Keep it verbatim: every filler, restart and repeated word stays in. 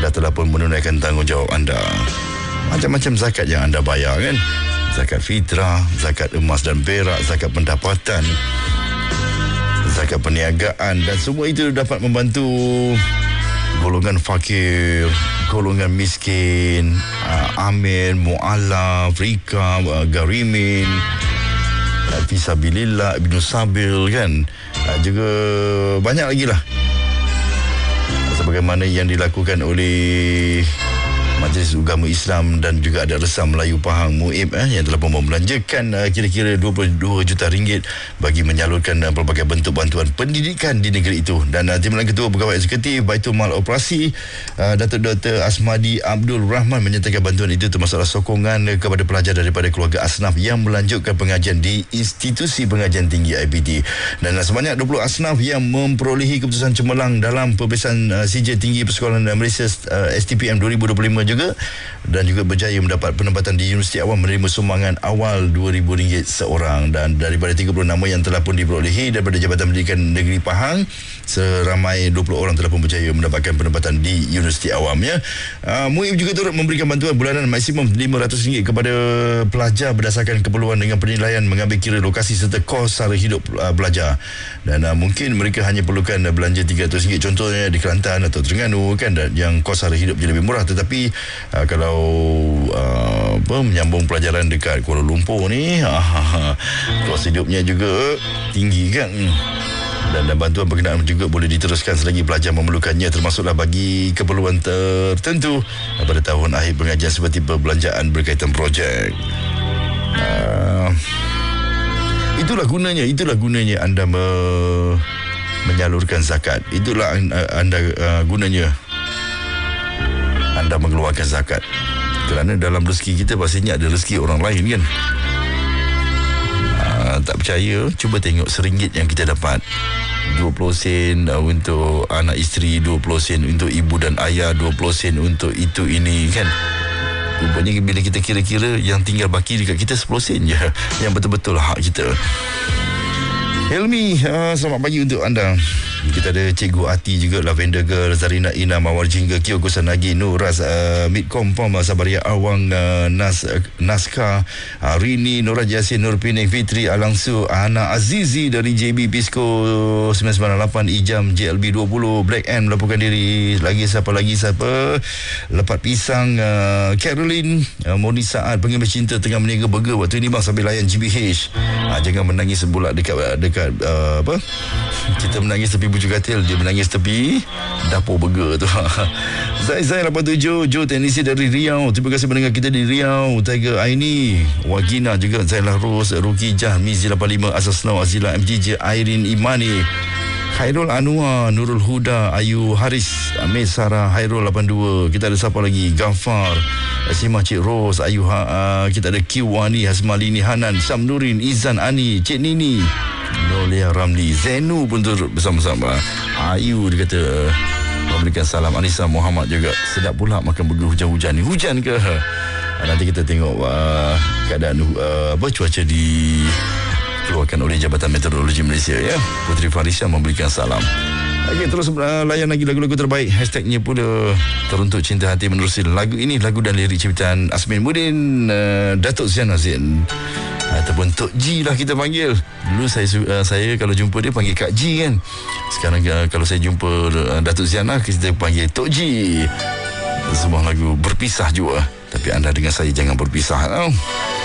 anda telah pun menunaikan tanggungjawab anda. Macam-macam zakat yang anda bayar kan. Zakat fitrah, zakat emas dan perak, zakat pendapatan, zakat perniagaan, dan semua itu dapat membantu golongan fakir, golongan miskin, uh, amin, mu'alaf, rikab, uh, garimin, uh, fisabilillah, ibnu sabil kan. Uh, juga banyak lagi lah. Sebagaimana yang dilakukan oleh Majlis Agama Islam dan juga ada Resam Melayu Pahang M U I P eh, yang telah pun membelanjakan uh, kira-kira dua puluh dua juta ringgit bagi menyalurkan uh, pelbagai bentuk bantuan pendidikan di negeri itu. Dan uh, Timbalan Ketua Pegawai Eksekutif Baitul Mal Operasi uh, Datuk Doktor Asmadi Abdul Rahman menyatakan bantuan itu termasuklah sokongan uh, kepada pelajar daripada keluarga asnaf yang melanjutkan pengajian di Institusi Pengajian Tinggi I P T. Dan uh, sebanyak dua puluh asnaf yang memperolehi keputusan cemerlang dalam peperiksaan uh, C J Tinggi Persekolahan Malaysia uh, S T P M dua ribu dua puluh lima juga, dan juga berjaya mendapat penempatan di Universiti Awam menerima sumbangan awal dua ribu ringgit seorang. Dan daripada tiga puluh nama yang telah pun diperolehi daripada Jabatan Pendidikan Negeri Pahang, seramai dua puluh orang telah pun berjaya mendapatkan penempatan di Universiti Awam ya. Uh, M U I P juga turut memberikan bantuan bulanan maksimum lima ratus ringgit kepada pelajar berdasarkan keperluan dengan penilaian mengambil kira lokasi serta kos sara hidup uh, pelajar. Dan uh, mungkin mereka hanya perlukan uh, belanja tiga ratus ringgit contohnya di Kelantan atau Terengganu kan, dan yang kos sara hidup lebih murah. Tetapi uh, kalau uh, apa, menyambung pelajaran dekat Kuala Lumpur ni, uh, kos hidupnya juga tinggi kan. Dan, dan bantuan berkenaan juga boleh diteruskan selagi pelajar memerlukannya, termasuklah bagi keperluan tertentu pada tahun akhir pengajian seperti perbelanjaan berkaitan projek. Uh, itulah gunanya, itulah gunanya anda me, menyalurkan zakat. Itulah anda uh, gunanya anda mengeluarkan zakat. Kerana dalam rezeki kita pastinya ada rezeki orang lain kan. Uh, tak percaya, cuba tengok seringgit yang kita dapat, dua puluh sen uh, untuk anak isteri, dua puluh sen untuk ibu dan ayah, dua puluh sen untuk itu ini kan. Rupanya bila kita kira-kira, yang tinggal baki dekat kita sepuluh sen je yang betul-betul hak kita. Helmi, uh, selamat pagi untuk anda. Kita ada Cikgu Ati juga, Lavender Girl, Zarina Ina, Mawar Jingga, Kio Kusanagi, Nuras, uh, Midkom Pom, Sabaria Awang, uh, Nas, uh, Naskah, uh, Rini, Nuraj Yasin, Nur Pining, Fitri, Alangsu, Ana Azizi dari J B Pisco sembilan sembilan lapan, Ijam, J L B dua puluh, Black M melaporkan diri. Lagi siapa lagi siapa? Lepat Pisang, uh, Caroline, uh, Moni Saad, pengemis cinta tengah meniaga burger waktu ini bang sambil layan G B H. Uh, jangan menangis sebulat dekat dekat uh, apa? Kita menangis tepi bujuk katil, dia menangis tepi dapur burger tu. Zai Zai lapan tujuh, Jo teknisi dari Riau, terima kasih mendengar kita di Riau. Tiger Aini, Wagina juga, Zailah Rose, Ruki Jah, Mizi lapan lima, Asas Snow, Azila M G J, Airin Imani, Khairul Anwar, Nurul Huda, Ayu Haris, Amir Sarah, Hairul lapan dua. Kita ada siapa lagi? Gafar, Asimah, Cik Rose, Ayu ha, uh, kita ada Kiwani, Hasmalini, Hanan, Syam Nurin, Izan, Ani, Cik Nini, Nolia Ramli, Zenu pun turut bersama-sama. Ayu dia kata memberikan salam. Anissa Muhammad juga, sedap pula makan burger hujan-hujan ni. Hujan ke? Nanti kita tengok uh, keadaan uh, apa cuaca di keluarkan oleh Jabatan Meteorologi Malaysia ya. Putri Farisha memberikan salam. Okey, terus uh, layan lagi lagu-lagu terbaik. Hashtagnya pula Teruntuk Cinta Hati menerusi lagu ini, lagu dan lirik ciptaan Asmin Mudin, uh, Datuk Ziana Zain ataupun Tok G lah kita panggil. Dulu saya uh, saya kalau jumpa dia panggil Kak G kan. Sekarang uh, kalau saya jumpa uh, Datuk Ziana, kita panggil Tok G. Sebuah lagu berpisah juga, tapi anda dengan saya jangan berpisah tau.